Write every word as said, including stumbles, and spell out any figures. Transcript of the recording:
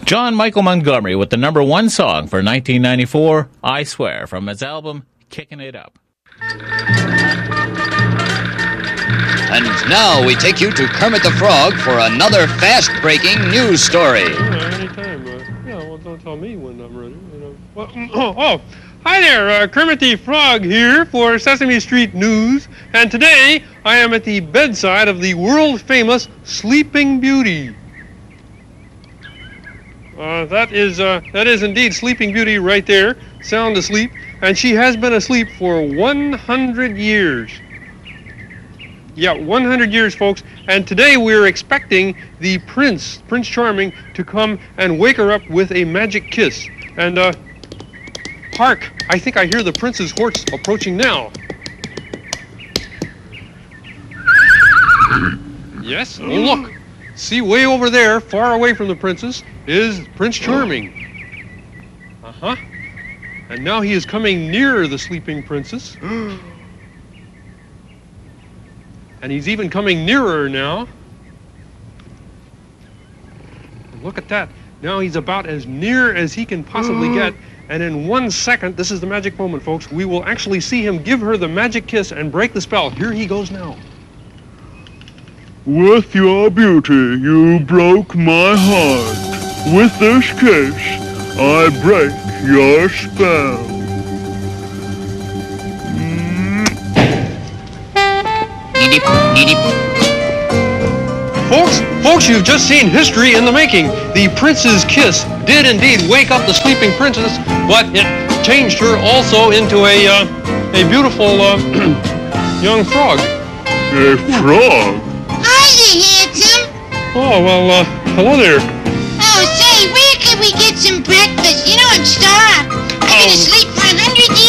John Michael Montgomery with the number one song for nineteen ninety-four, I Swear, from his album Kicking It Up. And now we take you to Kermit the Frog for another fast-breaking news story. Yeah, anytime. Uh, yeah, well, don't tell me when I'm ready. You know. Well, oh, oh, hi there, uh, Kermit the Frog here for Sesame Street News. And today I am at the bedside of the world-famous Sleeping Beauty. Uh, that is uh, that is indeed Sleeping Beauty right there, sound asleep, and she has been asleep for one hundred years. Yeah, one hundred years, folks, and today we're expecting the Prince, Prince Charming, to come and wake her up with a magic kiss. And, uh, hark, I think I hear the Prince's horse approaching now. Yes, oh look, see way over there, far away from the Princess, is Prince Charming. Uh-huh. And now he is coming nearer the sleeping Princess. And he's even coming nearer now. And look at that. Now he's about as near as he can possibly get. And in one second, this is the magic moment, folks, we will actually see him give her the magic kiss and break the spell. Here he goes now. With your beauty, you broke my heart. With this kiss, I break your spell. Folks, folks, you've just seen history in the making. The prince's kiss did indeed wake up the sleeping princess, but it changed her also into a uh, a beautiful uh, young frog. A frog? Hiya, handsome. Oh, well, uh, hello there. Oh, say, where can we get some breakfast? You know I'm starved. I've been asleep